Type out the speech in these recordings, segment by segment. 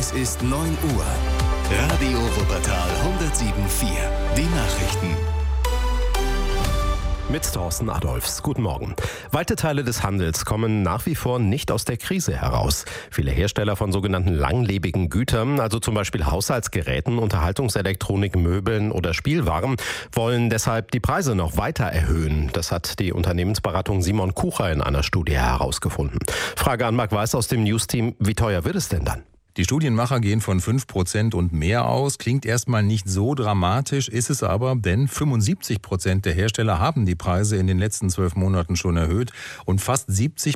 Es ist 9 Uhr. Radio Wuppertal 107.4. Die Nachrichten. Mit Thorsten Adolfs. Guten Morgen. Weite Teile des Handels kommen nach wie vor nicht aus der Krise heraus. Viele Hersteller von sogenannten langlebigen Gütern, also zum Beispiel Haushaltsgeräten, Unterhaltungselektronik, Möbeln oder Spielwaren, wollen deshalb die Preise noch weiter erhöhen. Das hat die Unternehmensberatung Simon Kucher in einer Studie herausgefunden. Frage an Marc Weiß aus dem News-Team. Wie teuer wird es denn dann? Die Studienmacher gehen von 5% und mehr aus. Klingt erstmal nicht so dramatisch, ist es aber, denn 75% der Hersteller haben die Preise in den letzten 12 Monaten schon erhöht und fast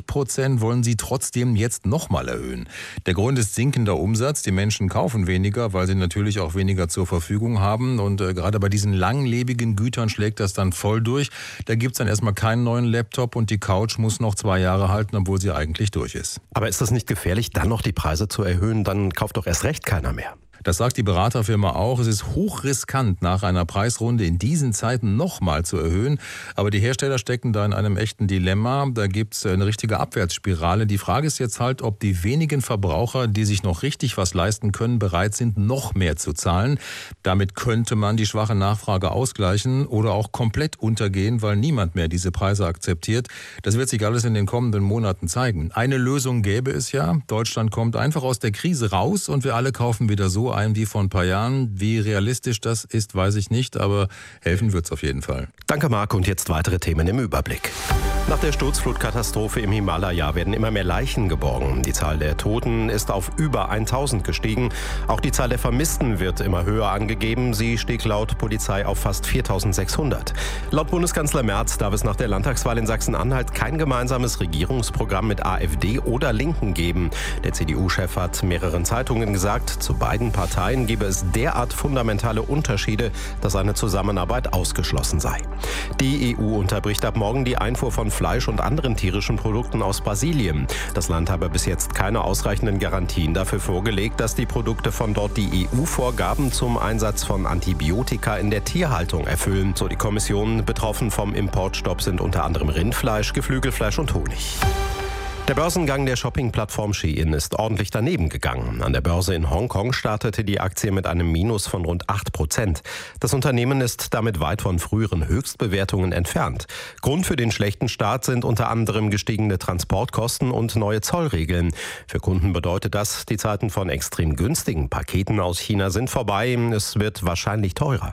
70% wollen sie trotzdem jetzt nochmal erhöhen. Der Grund ist sinkender Umsatz. Die Menschen kaufen weniger, weil sie natürlich auch weniger zur Verfügung haben und gerade bei diesen langlebigen Gütern schlägt das dann voll durch. Da gibt's dann erstmal keinen neuen Laptop und die Couch muss noch 2 Jahre halten, obwohl sie eigentlich durch ist. Aber ist das nicht gefährlich, dann noch die Preise zu erhöhen? Dann kauft doch erst recht keiner mehr. Das sagt die Beraterfirma auch. Es ist hochriskant, nach einer Preisrunde in diesen Zeiten nochmal zu erhöhen. Aber die Hersteller stecken da in einem echten Dilemma. Da gibt's eine richtige Abwärtsspirale. Die Frage ist jetzt halt, ob die wenigen Verbraucher, die sich noch richtig was leisten können, bereit sind, noch mehr zu zahlen. Damit könnte man die schwache Nachfrage ausgleichen oder auch komplett untergehen, weil niemand mehr diese Preise akzeptiert. Das wird sich alles in den kommenden Monaten zeigen. Eine Lösung gäbe es ja. Deutschland kommt einfach aus der Krise raus und wir alle kaufen wieder so ein wie vor ein paar Jahren. Wie realistisch das ist, weiß ich nicht, aber helfen wird's auf jeden Fall. Danke, Marc. Und jetzt weitere Themen im Überblick. Nach der Sturzflutkatastrophe im Himalaya werden immer mehr Leichen geborgen. Die Zahl der Toten ist auf über 1000 gestiegen. Auch die Zahl der Vermissten wird immer höher angegeben. Sie stieg laut Polizei auf fast 4600. Laut Bundeskanzler Merz darf es nach der Landtagswahl in Sachsen-Anhalt kein gemeinsames Regierungsprogramm mit AfD oder Linken geben. Der CDU-Chef hat mehreren Zeitungen gesagt, zu beiden Parteien gebe es derart fundamentale Unterschiede, dass eine Zusammenarbeit ausgeschlossen sei. Die EU unterbricht ab morgen die Einfuhr von Fleisch und anderen tierischen Produkten aus Brasilien. Das Land habe bis jetzt keine ausreichenden Garantien dafür vorgelegt, dass die Produkte von dort die EU-Vorgaben zum Einsatz von Antibiotika in der Tierhaltung erfüllen. So die Kommission. Betroffen vom Importstopp sind unter anderem Rindfleisch, Geflügelfleisch und Honig. Der Börsengang der Shopping-Plattform Shein ist ordentlich daneben gegangen. An der Börse in Hongkong startete die Aktie mit einem Minus von rund 8%. Das Unternehmen ist damit weit von früheren Höchstbewertungen entfernt. Grund für den schlechten Start sind unter anderem gestiegene Transportkosten und neue Zollregeln. Für Kunden bedeutet das, die Zeiten von extrem günstigen Paketen aus China sind vorbei. Es wird wahrscheinlich teurer.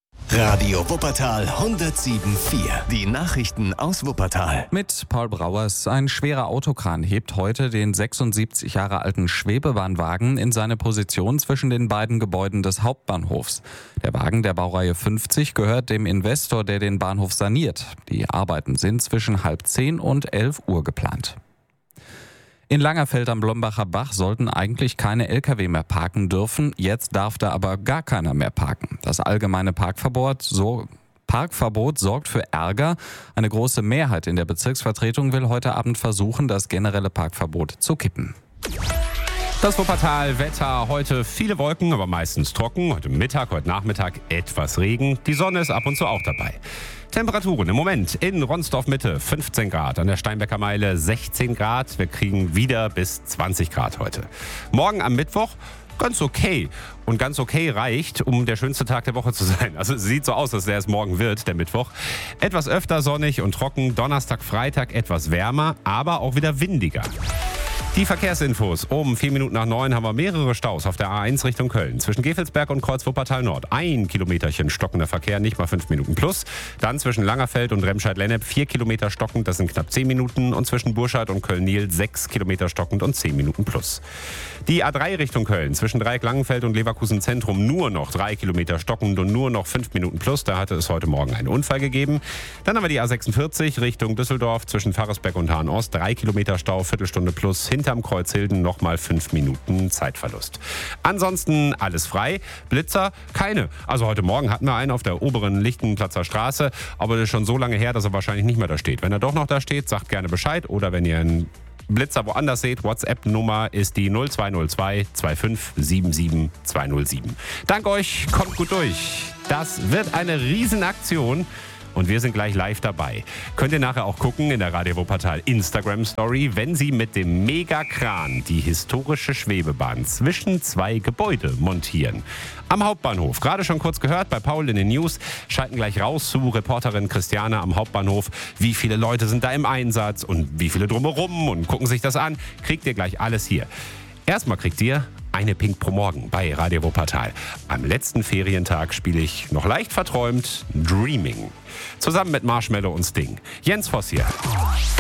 Radio Wuppertal 107.4. Die Nachrichten aus Wuppertal. Mit Paul Brauers. Ein schwerer Autokran hebt heute den 76 Jahre alten Schwebebahnwagen in seine Position zwischen den beiden Gebäuden des Hauptbahnhofs. Der Wagen der Baureihe 50 gehört dem Investor, der den Bahnhof saniert. Die Arbeiten sind zwischen 9:30 und 11 Uhr geplant. In Langerfeld am Blombacher Bach sollten eigentlich keine Lkw mehr parken dürfen. Jetzt darf da aber gar keiner mehr parken. Das allgemeine Parkverbot sorgt für Ärger. Eine große Mehrheit in der Bezirksvertretung will heute Abend versuchen, das generelle Parkverbot zu kippen. Das Wuppertal-Wetter, heute viele Wolken, aber meistens trocken. Heute Mittag, heute Nachmittag etwas Regen. Die Sonne ist ab und zu auch dabei. Temperaturen im Moment in Ronsdorf-Mitte 15 Grad, an der Steinbecker Meile 16 Grad. Wir kriegen wieder bis 20 Grad heute. Morgen am Mittwoch ganz okay. Und ganz okay reicht, um der schönste Tag der Woche zu sein. Also es sieht so aus, als der es morgen wird, der Mittwoch. Etwas öfter sonnig und trocken. Donnerstag, Freitag etwas wärmer, aber auch wieder windiger. Die Verkehrsinfos. Um 9:04 haben wir mehrere Staus auf der A1 Richtung Köln. Zwischen Gevelsberg und Kreuz Wuppertal Nord. 1 Kilometerchen stockender Verkehr, nicht mal 5 Minuten plus. Dann zwischen Langerfeld und Remscheid-Lennep 4 Kilometer stockend, das sind knapp 10 Minuten. Und zwischen Burscheid und Köln-Niel 6 Kilometer stockend und 10 Minuten plus. Die A3 Richtung Köln. Zwischen Dreieck-Langenfeld und Leverkusen Zentrum nur noch 3 Kilometer stockend und nur noch 5 Minuten plus. Da hatte es heute Morgen einen Unfall gegeben. Dann haben wir die A46 Richtung Düsseldorf. Zwischen Pfarrersberg und Hahn-Ost 3 Kilometer Stau, Viertelstunde plus. Hinterm Kreuzhilden nochmal 5 Minuten Zeitverlust. Ansonsten alles frei. Blitzer keine. Also heute Morgen hatten wir einen auf der oberen Lichtenplatzer Straße, aber das ist schon so lange her, dass er wahrscheinlich nicht mehr da steht. Wenn er doch noch da steht, sagt gerne Bescheid. Oder wenn ihr einen Blitzer woanders seht, WhatsApp-Nummer ist die 0202 2577 207. Dank euch, kommt gut durch. Das wird eine Riesenaktion. und wir sind gleich live dabei. Könnt ihr nachher auch gucken in der Radio Wuppertal Instagram-Story, wenn sie mit dem Megakran die historische Schwebebahn zwischen 2 Gebäude montieren. Am Hauptbahnhof, gerade schon kurz gehört bei Paul in den News, schalten gleich raus zu Reporterin Christiane am Hauptbahnhof. Wie viele Leute sind da im Einsatz und wie viele drumherum und gucken sich das an, kriegt ihr gleich alles hier. Erstmal kriegt ihr eine Pink pro Morgen bei Radio Wuppertal. Am letzten Ferientag spiele ich noch leicht verträumt Dreaming. Zusammen mit Marshmello und Sting. Jens Voss hier.